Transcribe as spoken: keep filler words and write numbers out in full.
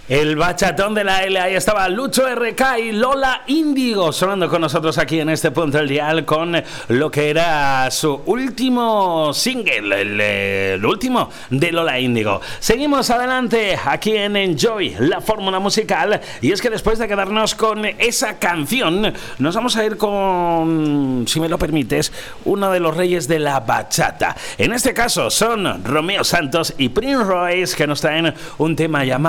El bachatón de la L, ahí estaba Lucho R K y Lola Índigo sonando con nosotros aquí en este punto del dial con lo que era su último single, el, el último de Lola Índigo. Seguimos adelante aquí en Enjoy, la fórmula musical, y es que después de quedarnos con esa canción, nos vamos a ir con, si me lo permites, uno de los reyes de la bachata. En este caso son Romeo Santos y Prince Royce, que nos traen un tema llamado